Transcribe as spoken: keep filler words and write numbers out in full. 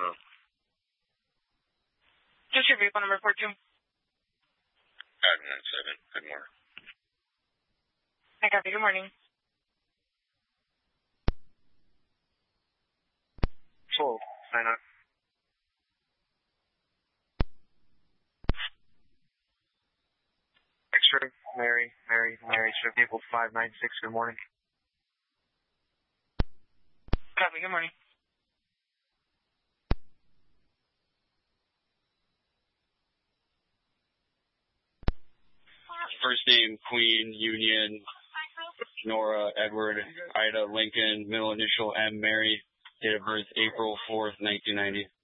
on? Just your vehicle number four two. five one seven. Good morning. I copy. Good morning. twelve. Sign up. X-ray. Mary. Mary. Mary. Shift vehicle five nine six. Good morning. Copy. Good morning. First name, Queen, Union, Nora, Edward, Ida, Lincoln, middle initial M, Mary, date of birth April fourth, nineteen ninety.